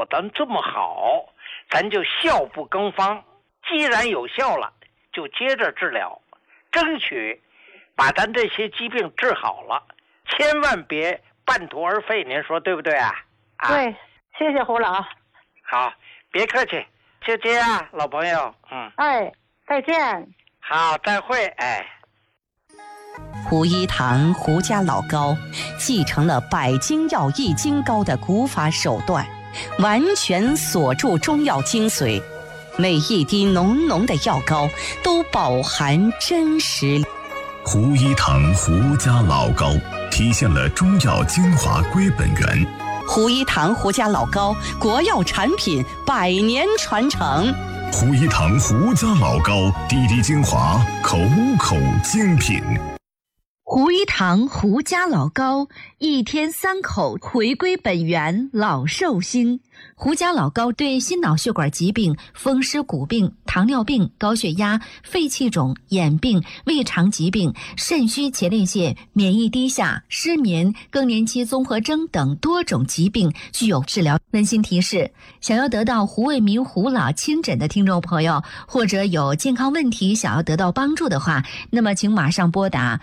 咱这么好，咱就效不更方。既然有效了，就接着治疗，争取把咱这些疾病治好了，千万别半途而废。您说对不对啊？ 对，谢谢胡老。 好，别客气，就这样，老朋友。 哎，再见。 好，再会。哎。 胡一堂胡家老高继承了百金药一斤膏的古法手段，完全锁住中药精髓，每一滴浓浓的药膏都饱含真实。 胡一堂胡家老高体现了中药精华归本源。 胡一堂胡家老高国药产品100年传承。 胡一堂胡家老高滴滴精华，口口精品。 胡一堂胡家老高1天3口，回归本源，老寿星。胡家老高对心脑血管疾病、风湿骨病、糖尿病、高血压、肺气肿、眼病、胃肠疾病、肾虚前列腺、免疫低下、失眠、更年期综合征等多种疾病具有治疗。温馨提示：想要得到胡卫民胡老亲诊的听众朋友，或者有健康问题想要得到帮助的话，那么请马上拨打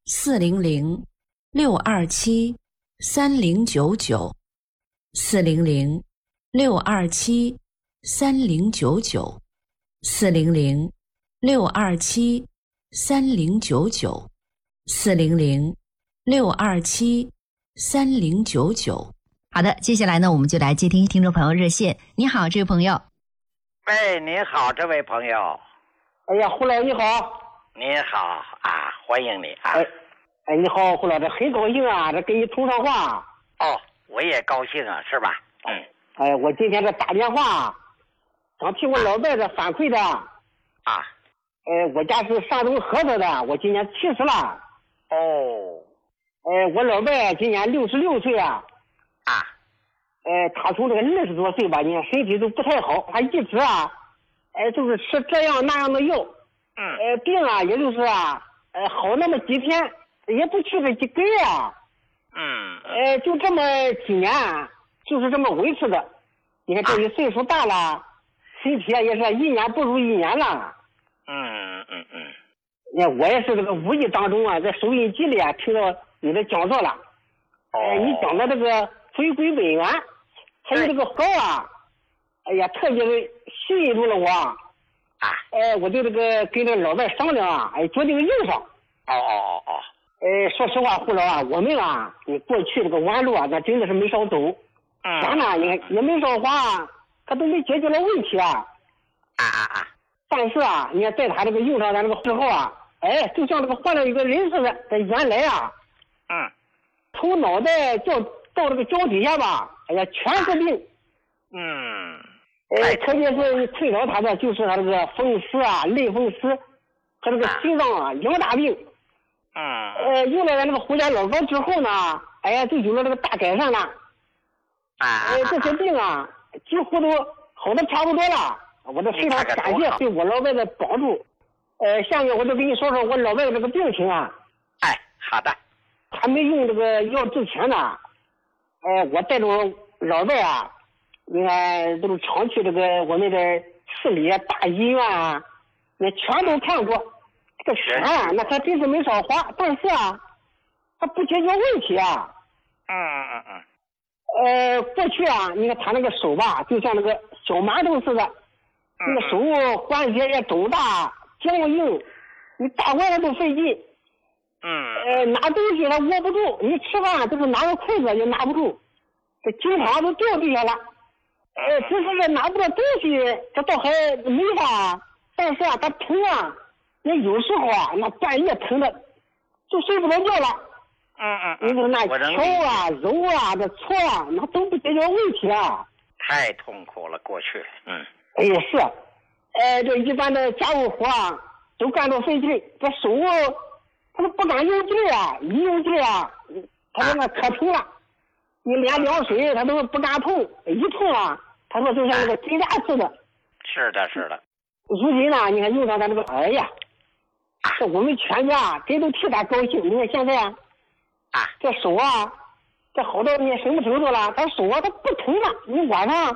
400-627-3099，400-627-3099，400-627-3099。好的，接下来呢，我们就来接听听众朋友热线。你好，这位朋友。 喂，你好，这位朋友。 哎呀，胡老你好。 你好啊，欢迎你啊。 哎，你好，胡老，这很高兴啊，这跟你通上话。 哦，我也高兴啊，是吧？ 哎，我今天这打电话，想替我老伴子反馈的。 啊。 我家是山东菏泽的，我今年70了。 哦。 我老伴今年66岁啊。 啊。 他从这个20多岁吧，你看身体都不太好，他一直啊，就是吃这样那样的药。病啊，也就是啊，好那么几天，也不去个几个月啊。就这么几年，就是这么维持的。你看这一岁数大了，身体啊也是一年不如一年了。我也是这个无意当中啊，在收音机里啊听到你的讲座了。你讲的这个回归本源，还有这个膏啊，哎呀，特别的吸引住了我。我就这个跟这个老伴商量啊，决定用上。说实话，胡老啊，我们啊，你过去这个弯路啊，那真的是没少走。钱呢，你看也没少花，他都没解决了问题啊。但是啊，你看在他这个用上咱这个之后啊，就像这个换了一个人似的。这原来啊，从脑袋到这个脚底下吧，哎呀，全是病。特别是困扰他的就是他这个风湿啊、类风湿和这个心脏啊2大病。用了咱这个胡家老膏之后呢，就有了这个大改善了。这些病啊，几乎都好的差不多了。我这非常感谢对我老伴的帮助。下面我就跟你说说我老伴的这个病情啊。 好的。 还没用这个药之前呢，我带着我老伴啊，你看都是常去这个我们的市里大医院啊，也全都看过。这个钱啊，那还真是没少花，但是啊，他不解决问题啊。过去啊，你看他那个手吧，就像那个小馒头似的，那个手关节也肿大、僵硬，你打过来都费劲。拿东西他握不住，你吃饭就是拿个筷子也拿不住，这经常都掉地下了。只是这拿不到东西，这倒还没法，但是啊，他疼啊，那有时候啊，那半夜疼的就睡不着觉了。你说那敲啊、揉啊、这搓啊，那都不解决问题啊。 太痛苦了，过去。 是。这一般的家务活啊，都干到费劲，这手他都不敢用劲啊，一用劲啊，他说那可疼了。你连凉水他都不敢碰，一碰啊，他说就像那个针扎似的。 是的。 如今呢，你看用上咱这个，哎呀，这我们全家真都替他高兴。你看现在啊，这手啊，这好到你什么程度了？他手啊，他不疼了。你晚上